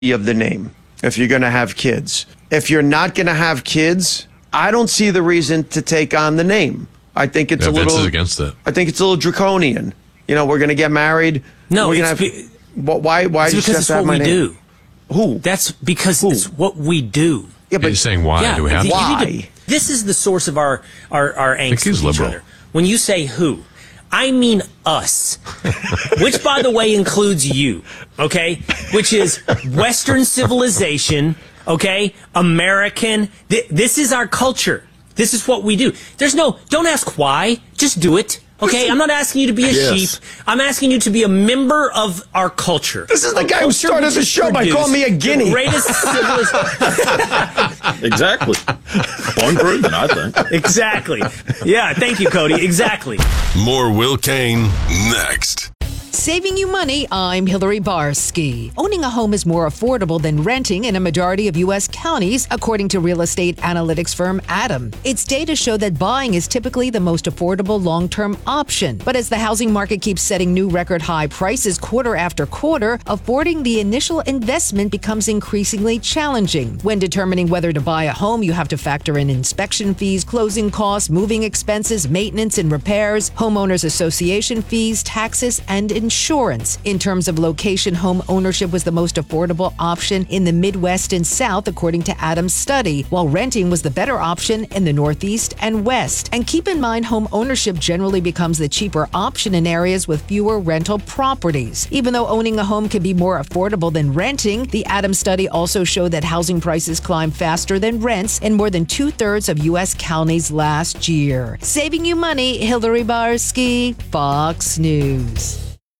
of the name if you're going to have kids. If you're not going to have kids, I don't see the reason to take on the name. I think it's a Vince little is against it. I think it's a little draconian. You know, we're going to get married. No, we're gonna why it's because it's what we do. Who? That's because it's what we do. Yeah, but He's saying why? Yeah, Do we have to? why? This is the source of our angst he's with each liberal. other. When you say who, I mean us, which, by the way, includes you, okay? Which is Western civilization, okay? American. This is our culture. This is what we do. Don't ask why. Just do it. Okay, I'm not asking you to be a sheep. I'm asking you to be a member of our culture. This is the guy who started the show by calling me a guinea. The greatest civilization. Exactly. Point proven, I think. Exactly. Yeah, thank you, Cody. Exactly. More Will Kane next. Saving you money, I'm Hillary Barsky. Owning a home is more affordable than renting in a majority of U.S. counties, according to real estate analytics firm Adam. Its data show that buying is typically the most affordable long-term option. But as the housing market keeps setting new record high prices quarter after quarter, affording the initial investment becomes increasingly challenging. When determining whether to buy a home, you have to factor in inspection fees, closing costs, moving expenses, maintenance and repairs, homeowners association fees, taxes, and insurance. In terms of location, home ownership was the most affordable option in the Midwest and South, according to Adam's study, while renting was the better option in the Northeast and West. And keep in mind, home ownership generally becomes the cheaper option in areas with fewer rental properties. Even though owning a home can be more affordable than renting, the Adams study also showed that housing prices climbed faster than rents in more than 2/3 of U.S. counties last year. Saving you money, Hillary Barsky, Fox News.